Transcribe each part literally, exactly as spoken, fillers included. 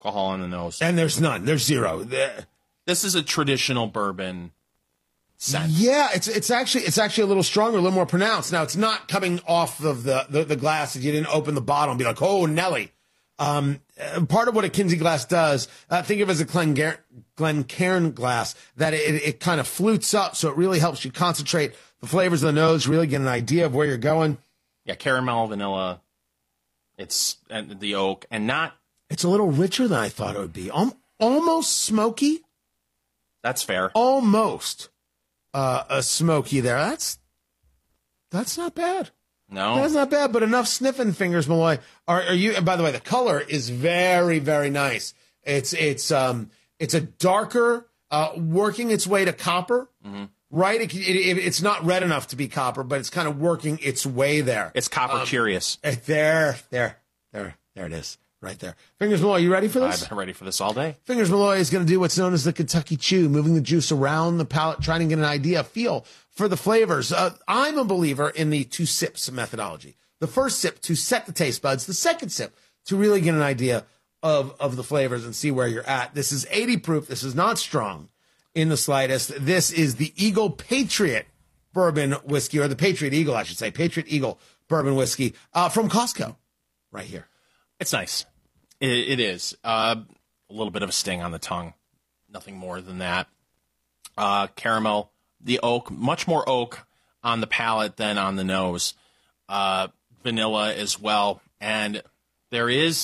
alcohol on the nose. And there's none. There's zero. This is a traditional bourbon scent. Yeah, it's it's actually it's actually a little stronger, a little more pronounced. Now, it's not coming off of the, the, the glass that you didn't open the bottle and be like, oh, Nelly. Um, part of what a Kinsey glass does, uh, think of it as a Glengar- Glencairn glass, that it, it kind of flutes up, so it really helps you concentrate the flavors of the nose, really get an idea of where you're going. Yeah, caramel, vanilla, it's and the oak, and not... It's a little richer than I thought it would be. Um, almost smoky. That's fair. Almost uh, a smoky there. That's that's not bad. No. That's not bad, but enough sniffing fingers, Malloy. Are, are you? And by the way, the color is very, very nice. It's it's um it's a darker, uh, working its way to copper, mm-hmm. right? It, it, it's not red enough to be copper, but it's kind of working its way there. It's copper um, curious. There, there, there, there it is, right there. Fingers Malloy, you ready for this? I've been ready for this all day. Fingers Malloy is going to do what's known as the Kentucky Chew, moving the juice around the palate, trying to get an idea, a feel for the flavors. Uh, I'm a believer in the two sips methodology. The first sip to set the taste buds. The second sip to really get an idea of, of the flavors and see where you're at. This is eighty proof. This is not strong in the slightest. This is the Eagle Patriot Bourbon Whiskey, or the Patriot Eagle, I should say. Patriot Eagle Bourbon Whiskey uh, from Costco right here. It's nice. It, it is. Uh, a little bit of a sting on the tongue. Nothing more than that. Uh, caramel. The oak, much more oak on the palate than on the nose. Uh, vanilla as well. And there is,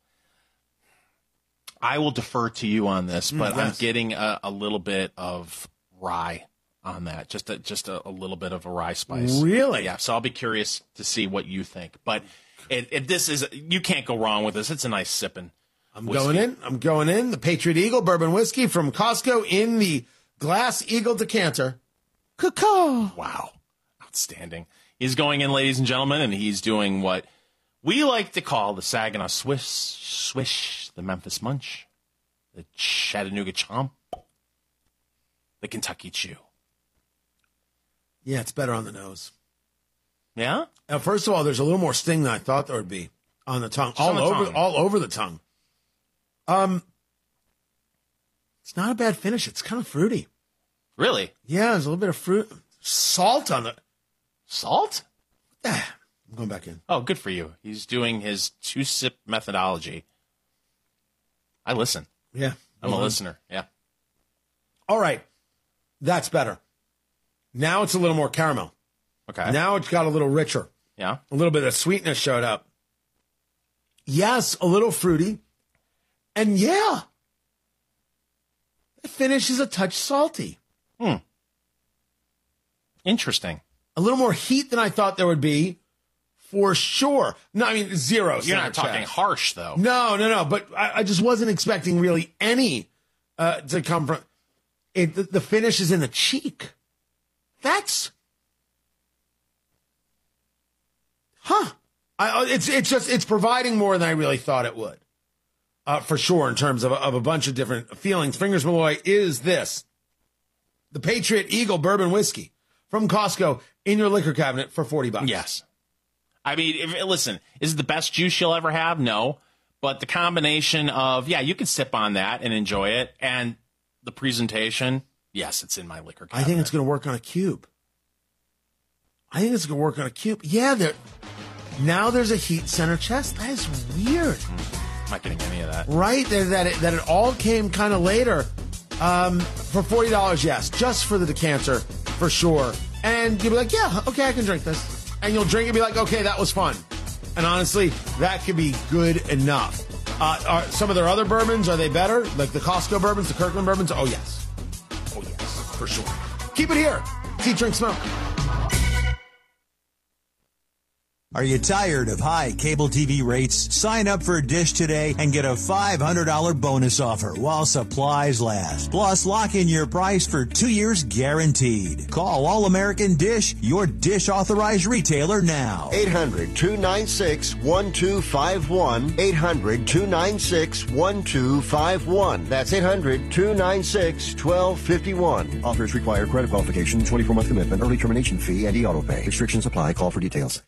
I will defer to you on this, but mm, yes. I'm getting a, a little bit of rye on that. Just a, just a, a little bit of a rye spice. Really? Yeah, so I'll be curious to see what you think. But it, it, this is, you can't go wrong with this. It's a nice sipping I'm whiskey. going in. I'm going in. The Patriot Eagle Bourbon Whiskey from Costco in the Glass Eagle decanter. Caw-caw. Wow. Outstanding. He's going in, ladies and gentlemen, and he's doing what we like to call the Saginaw Swish, Swish, the Memphis Munch, the Chattanooga Chomp, the Kentucky Chew. Yeah, it's better on the nose. Yeah? Uh, first of all, there's a little more sting than I thought there would be on the tongue. Just all on the over tongue. all over the tongue. Um, It's not a bad finish. It's kind of fruity. Really? Yeah, there's a little bit of fruit. Salt on it. Salt? I'm going back in. Oh, good for you. He's doing his two-sip methodology. I listen. Yeah. I'm a listener. Yeah. All right. That's better. Now it's a little more caramel. Okay. Now it's got a little richer. Yeah. A little bit of sweetness showed up. Yes, a little fruity. And yeah, the finish is a touch salty. Hmm. Interesting. A little more heat than I thought there would be, for sure. No, I mean, zero. You're not talking chest. harsh, though. No, no, no. But I, I just wasn't expecting really any uh, to come from it. The, the finish is in the cheek. That's, huh? I, it's it's just it's providing more than I really thought it would, uh, for sure. In terms of of a bunch of different feelings, Fingers Malloy is this. The Patriot Eagle Bourbon Whiskey from Costco in your liquor cabinet for forty bucks. Yes. I mean, if, listen, is it the best juice you'll ever have? No. But the combination of, yeah, you can sip on that and enjoy it. And the presentation, yes, it's in my liquor cabinet. I think it's going to work on a cube. I think it's going to work on a cube. Yeah, there. Now there's a heat center chest. That is weird. Mm, I'm not getting any of that. Right? That, that, it, that it all came kind of later. Um, for forty dollars, yes. Just for the decanter, for sure. And you'll be like, yeah, okay, I can drink this. And you'll drink it and be like, okay, that was fun. And honestly, that could be good enough. Uh, are some of their other bourbons, are they better? Like the Costco bourbons, the Kirkland bourbons? Oh, yes. Oh, yes, for sure. Keep it here. Eat, drink, smoke. Are you tired of high cable T V rates? Sign up for Dish today and get a five hundred dollars bonus offer while supplies last. Plus, lock in your price for two years guaranteed. Call All American Dish, your Dish authorized retailer now. eight hundred, two nine six, one two five one. eight hundred, two nine six, one two five one. That's eight hundred, two nine six, one two five one. Offers require credit qualification, twenty-four month commitment, early termination fee, and e-auto pay. Restrictions apply. Call for details.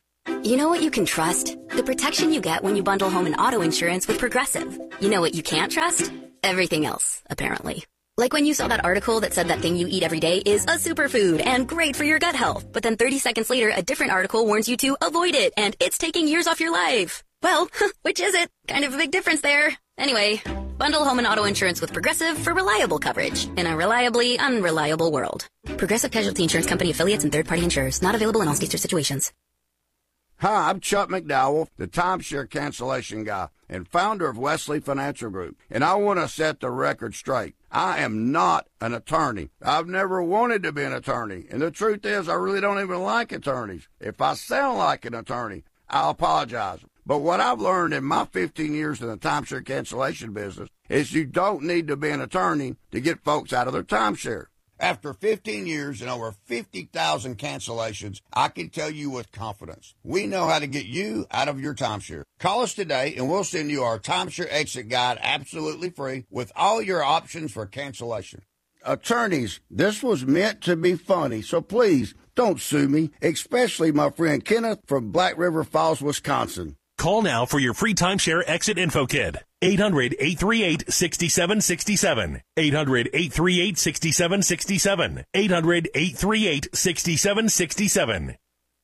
You know what you can trust? The protection you get when you bundle home and auto insurance with Progressive. You know what you can't trust? Everything else, apparently. Like when you saw that article that said that thing you eat every day is a superfood and great for your gut health. But then thirty seconds later, a different article warns you to avoid it and it's taking years off your life. Well, which is it? Kind of a big difference there. Anyway, bundle home and auto insurance with Progressive for reliable coverage in a reliably unreliable world. Progressive Casualty Insurance Company affiliates and third-party insurers. Not available in all states or situations. Hi, I'm Chuck McDowell, the timeshare cancellation guy and founder of Wesley Financial Group, and I want to set the record straight. I am not an attorney. I've never wanted to be an attorney, and the truth is I really don't even like attorneys. If I sound like an attorney, I'll apologize. But what I've learned in my fifteen years in the timeshare cancellation business is you don't need to be an attorney to get folks out of their timeshare. After fifteen years and over fifty thousand cancellations, I can tell you with confidence, we know how to get you out of your timeshare. Call us today and we'll send you our timeshare exit guide absolutely free with all your options for cancellation. Attorneys, this was meant to be funny, so please don't sue me, especially my friend Kenneth from Black River Falls, Wisconsin. Call now for your free timeshare exit info kit. eight hundred, eight three eight, six seven six seven. eight hundred, eight three eight, six seven six seven. eight hundred, eight three eight, six seven six seven.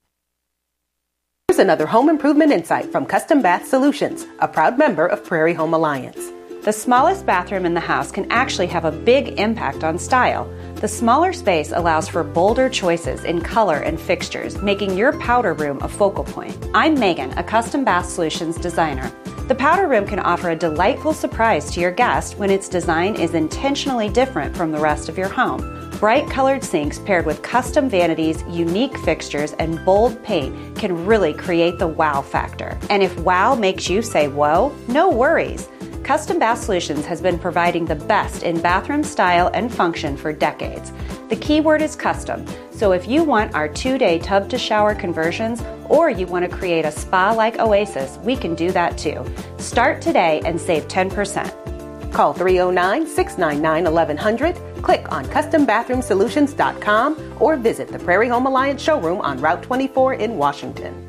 Here's another home improvement insight from Custom Bath Solutions, a proud member of Prairie Home Alliance. The smallest bathroom in the house can actually have a big impact on style. The smaller space allows for bolder choices in color and fixtures, making your powder room a focal point. I'm Megan, a Custom Bath Solutions designer. The powder room can offer a delightful surprise to your guest when its design is intentionally different from the rest of your home. Bright colored sinks paired with custom vanities, unique fixtures, and bold paint can really create the wow factor. And if wow makes you say whoa, no worries. Custom Bath Solutions has been providing the best in bathroom style and function for decades. The key word is custom, so if you want our two-day tub-to-shower conversions or you want to create a spa-like oasis, we can do that too. Start today and save ten percent. Call three oh nine, six nine nine, eleven hundred, click on custom bathroom solutions dot com, or visit the Prairie Home Alliance showroom on Route twenty-four in Washington.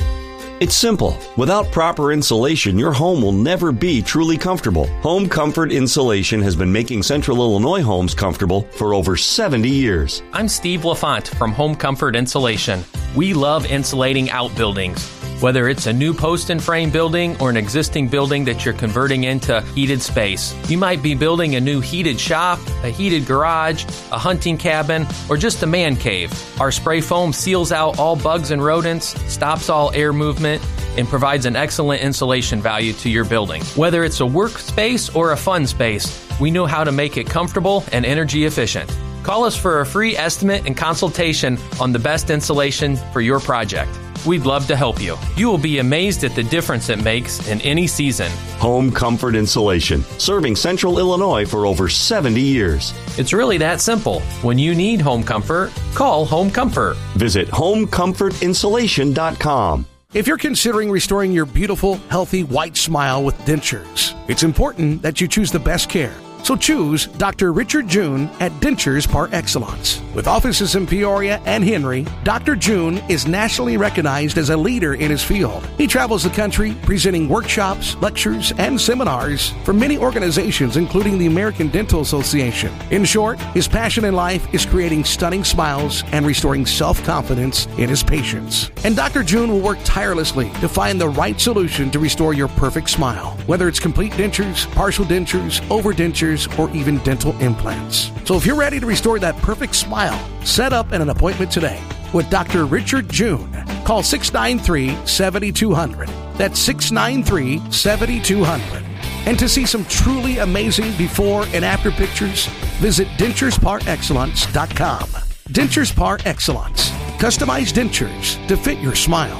It's simple. Without proper insulation, your home will never be truly comfortable. Home Comfort Insulation has been making Central Illinois homes comfortable for over seventy years. I'm Steve LaFont from Home Comfort Insulation. We love insulating outbuildings. Whether it's a new post and frame building or an existing building that you're converting into heated space. You might be building a new heated shop, a heated garage, a hunting cabin, or just a man cave. Our spray foam seals out all bugs and rodents, stops all air movement, and provides an excellent insulation value to your building. Whether it's a workspace or a fun space, we know how to make it comfortable and energy efficient. Call us for a free estimate and consultation on the best insulation for your project. We'd love to help you. You will be amazed at the difference it makes in any season. Home Comfort Insulation, serving Central Illinois for over seventy years. It's really that simple. When you need home comfort, call Home Comfort. Visit home comfort insulation dot com. If you're considering restoring your beautiful, healthy, white smile with dentures, it's important that you choose the best care. So choose Doctor Richard June at Dentures Par Excellence. With offices in Peoria and Henry, Doctor June is nationally recognized as a leader in his field. He travels the country presenting workshops, lectures, and seminars for many organizations, including the American Dental Association. In short, his passion in life is creating stunning smiles and restoring self-confidence in his patients. And Doctor June will work tirelessly to find the right solution to restore your perfect smile, whether it's complete dentures, partial dentures, overdentures, or even dental implants. So if you're ready to restore that perfect smile, set up an appointment today with Doctor Richard June. Call six nine three, seven two zero zero. That's six nine three, seven two zero zero. And to see some truly amazing before and after pictures, visit dentures par excellence dot com. Dentures Par Excellence. Customized dentures to fit your smile.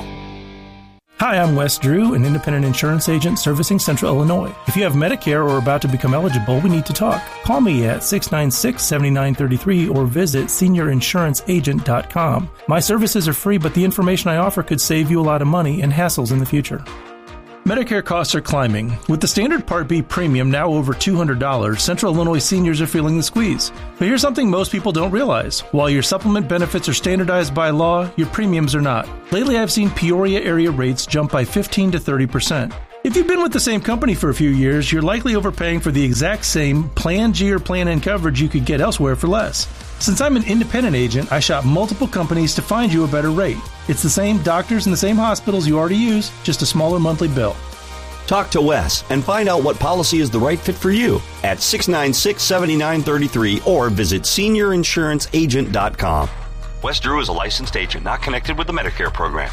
Hi, I'm Wes Drew, an independent insurance agent servicing Central Illinois. If you have Medicare or are about to become eligible, we need to talk. Call me at six nine six, seven nine three three or visit senior insurance agent dot com. My services are free, but the information I offer could save you a lot of money and hassles in the future. Medicare costs are climbing. With the standard Part B premium now over two hundred dollars, Central Illinois seniors are feeling the squeeze. But here's something most people don't realize. While your supplement benefits are standardized by law, your premiums are not. Lately, I've seen Peoria area rates jump by fifteen to thirty percent. If you've been with the same company for a few years, you're likely overpaying for the exact same Plan G or Plan N coverage you could get elsewhere for less. Since I'm an independent agent, I shop multiple companies to find you a better rate. It's the same doctors and the same hospitals you already use, just a smaller monthly bill. Talk to Wes and find out what policy is the right fit for you at six nine six, seven nine three three or visit senior insurance agent dot com. Wes Drew is a licensed agent not connected with the Medicare program.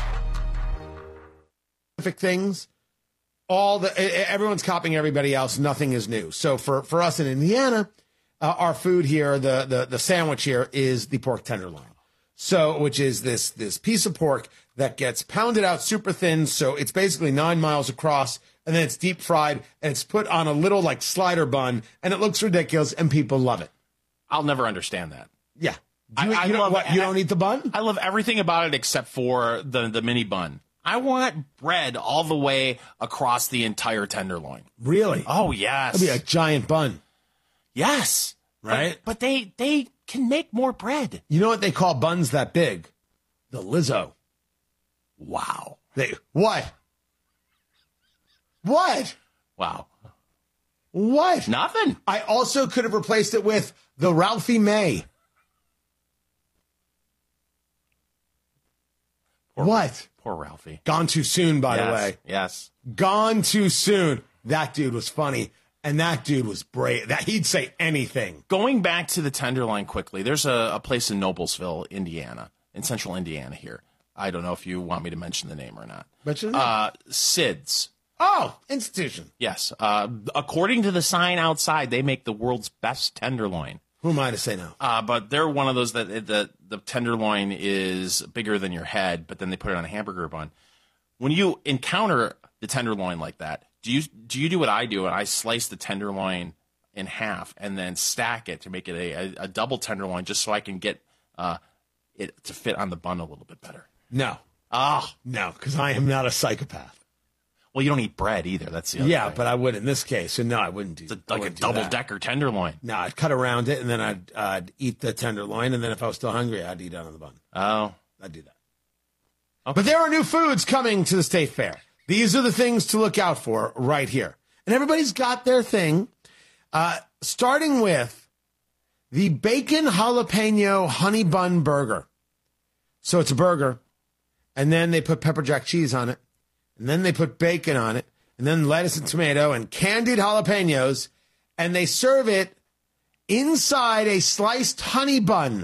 Things. All the everyone's copying everybody else. Nothing is new. So for, for us in Indiana, uh, our food here, the, the the sandwich here is the pork tenderloin. So which is this this piece of pork that gets pounded out super thin. So it's basically nine miles across, and then it's deep fried, and it's put on a little like slider bun, and it looks ridiculous, and people love it. I'll never understand that. Yeah, Do you, I, I you, love what, you don't eat the bun? I love everything about it except for the the mini bun. I want bread all the way across the entire tenderloin. Really? Oh, yes. That'd be a giant bun. Yes. Right? But, but they they can make more bread. You know what they call buns that big? The Lizzo. Wow. They what? What? Wow. What? Nothing. I also could have replaced it with the Ralphie May. Poor, what? Poor Ralphie. Gone too soon, by yes, the way. Yes. Gone too soon. That dude was funny, and that dude was brave. That he'd say anything. Going back to the tenderloin quickly, there's a, a place in Noblesville, Indiana, in central Indiana here. I don't know if you want me to mention the name or not. Mention the name. Uh, Sid's. Oh, institution. Yes. Uh, according to the sign outside, they make the world's best tenderloin. Who am I to say no? Uh, but they're one of those that the, the tenderloin is bigger than your head, but then they put it on a hamburger bun. When you encounter the tenderloin like that, do you do you do what I do? And I slice the tenderloin in half and then stack it to make it a, a, a double tenderloin just so I can get uh, it to fit on the bun a little bit better. No. Oh. No, because I am not a psychopath. Well, you don't eat bread either. That's the other Yeah, thing. but I would in this case. So no, I wouldn't do It's a, I like a wouldn't do double that. decker tenderloin. No, I'd cut around it, and then I'd, I'd eat the tenderloin, and then if I was still hungry, I'd eat it on the bun. Oh. I'd do that. Okay. But there are new foods coming to the state fair. These are the things to look out for right here. And everybody's got their thing, uh, starting with the bacon jalapeno honey bun burger. So it's a burger, and then they put pepper jack cheese on it, and then they put bacon on it, and then lettuce and tomato and candied jalapenos, and they serve it inside a sliced honey bun.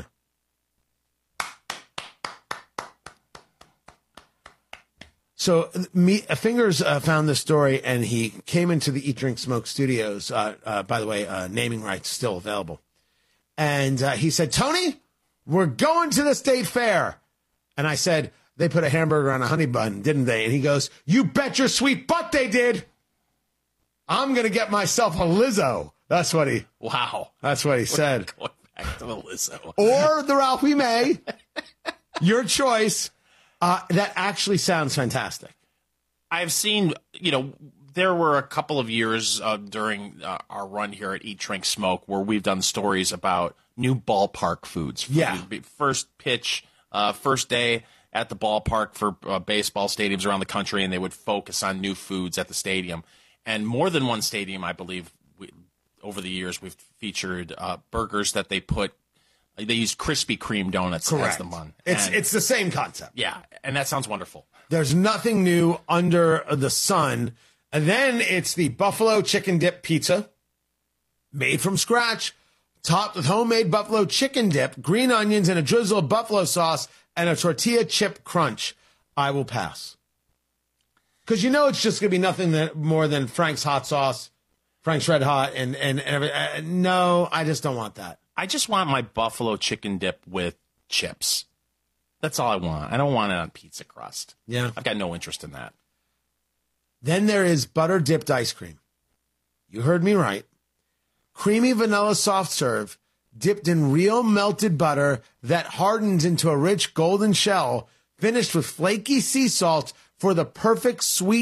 So me, Fingers uh, found this story, and he came into the Eat, Drink, Smoke studios. Uh, uh, by the way, uh, naming rights still available. And uh, he said, Tony, we're going to the state fair. And I said, they put a hamburger on a honey bun, didn't they? And he goes, you bet your sweet butt they did. I'm going to get myself a Lizzo. That's what he, Wow. that's what he said. Going back to the Lizzo. Or the Ralphie May. Your choice. Uh, that actually sounds fantastic. I've seen, you know, there were a couple of years uh, during uh, our run here at Eat, Drink, Smoke where we've done stories about new ballpark foods. Yeah. First pitch, uh, first day at the ballpark for uh, baseball stadiums around the country, and they would focus on new foods at the stadium. And more than one stadium, I believe, we, over the years, we've featured uh, burgers that they put, they use Krispy Kreme donuts Correct. as the bun. It's And- it's the same concept. Yeah, and that sounds wonderful. There's nothing new under the sun. And then it's the buffalo chicken dip pizza, made from scratch, topped with homemade buffalo chicken dip, green onions, and a drizzle of buffalo sauce, and a tortilla chip crunch. I will pass. Because you know it's just going to be nothing that, more than Frank's hot sauce, Frank's Red Hot, and, and, and every, uh, no, I just don't want that. I just want my buffalo chicken dip with chips. That's all I want. I don't want it on pizza crust. Yeah. I've got no interest in that. Then there is butter dipped ice cream. You heard me right. Creamy vanilla soft serve dipped in real melted butter that hardens into a rich golden shell, finished with flaky sea salt for the perfect sweet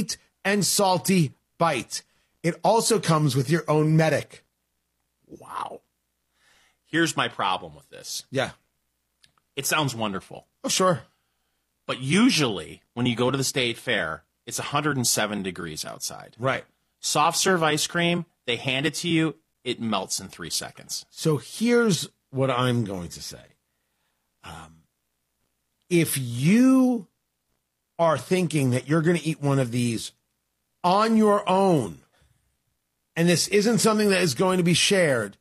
and salty bite. It also comes with your own medic. Wow. Here's my problem with this. Yeah. It sounds wonderful. Oh, sure. But usually, when you go to the state fair, it's one hundred seven degrees outside. Right. Soft serve ice cream, they hand it to you, it melts in three seconds. So here's what I'm going to say. Um, if you are thinking that you're going to eat one of these on your own, and this isn't something that is going to be shared,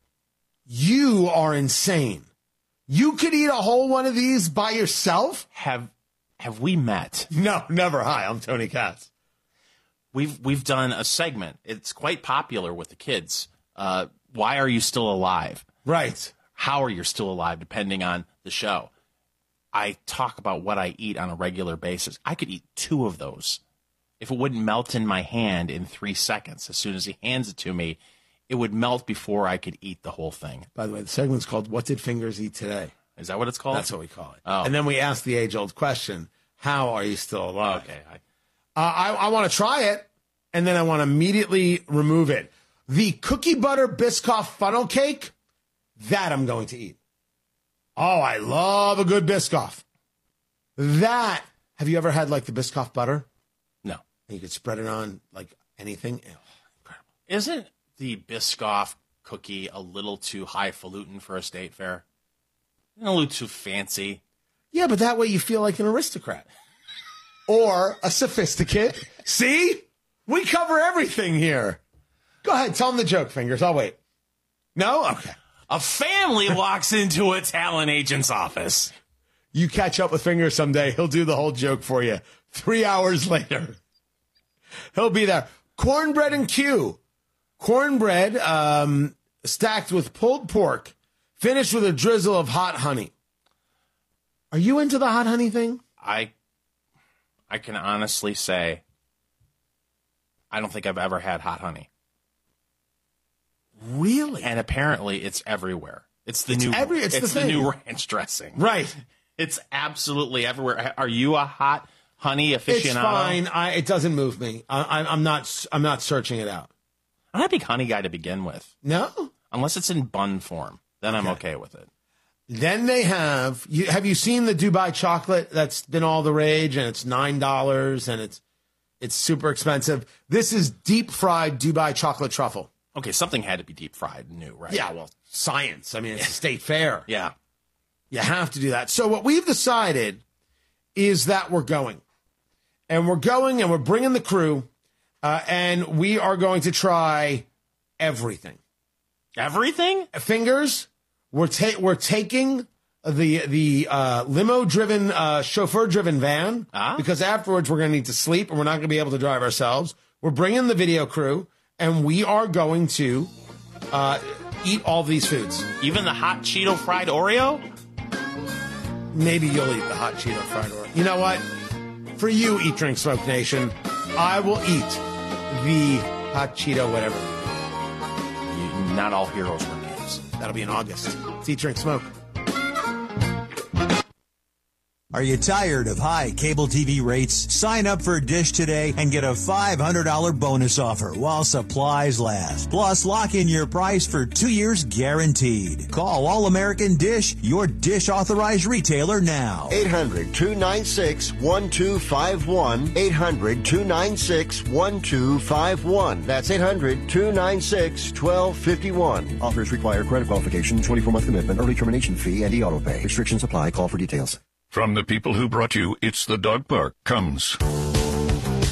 you are insane. You could eat a whole one of these by yourself? Have have we met? No, never. Hi, I'm Tony Katz. We've we've done a segment. It's quite popular with the kids. Uh, why are you still alive? Right. How are you still alive, depending on the show. I talk about what I eat on a regular basis. I could eat two of those. If it wouldn't melt in my hand in three seconds, as soon as he hands it to me, it would melt before I could eat the whole thing. By the way, the segment's called What Did Fingers Eat Today? Is that what it's called? That's what we call it. Oh. And then we ask the age-old question, how are you still alive? Okay. I, uh, I, I want to try it, and then I want to immediately remove it. The cookie butter Biscoff funnel cake, that I'm going to eat. Oh, I love a good Biscoff. That, have you ever had like the Biscoff butter? No. And you could spread it on like anything. Oh, incredible. Isn't the Biscoff cookie a little too highfalutin for a state fair? A little too fancy. Yeah, but that way you feel like an aristocrat. Or a sophisticate. See? We cover everything here. Go ahead, tell them the joke, Fingers. I'll wait. No? Okay. A family walks into a talent agent's office. You catch up with Fingers someday, he'll do the whole joke for you. Three hours later. He'll be there. Cornbread and Q. Cornbread um, stacked with pulled pork, finished with a drizzle of hot honey. Are you into the hot honey thing? I I can honestly say I don't think I've ever had hot honey. Really? And apparently it's everywhere. It's the It's new every- it's it's the the, thing. new ranch dressing. Right. It's absolutely everywhere. Are you a hot honey aficionado? It's fine. I, it doesn't move me. I, I, I'm not. I'm not searching it out. I'm not a big honey guy to begin with. No, unless it's in bun form, then I'm okay with it. Then they have. You, have you seen the Dubai chocolate? That's been all the rage, and it's nine dollars, and it's it's super expensive. This is deep fried Dubai chocolate truffle. Okay, something had to be deep fried and new, right? Yeah, well, science. I mean, it's a state fair. Yeah. You have to do that. So what we've decided is that we're going. And we're going and we're bringing the crew. Uh, and we are going to try everything. Everything? Fingers. We're, ta- we're taking the the uh, limo-driven, uh, chauffeur-driven van. Ah. Because afterwards we're going to need to sleep and we're not going to be able to drive ourselves. We're bringing the video crew. And we are going to uh, eat all these foods. Even the hot Cheeto fried Oreo? Maybe you'll eat the hot Cheeto fried Oreo. You know what? For you, Eat, Drink, Smoke Nation, I will eat the hot Cheeto whatever. You, not all heroes were names. That'll be in August. It's Eat, Drink, Smoke. Are you tired of high cable T V rates? Sign up for Dish today and get a five hundred dollars bonus offer while supplies last. Plus, lock in your price for two years guaranteed. Call All American Dish, your Dish authorized retailer now. eight hundred, two nine six, one two five one. eight hundred, two nine six, one two five one. That's eight hundred, two nine six, one two five one. Offers require credit qualification, twenty-four month commitment, early termination fee, and e-auto pay. Restrictions apply. Call for details. From the people who brought you It's the Dog Park comes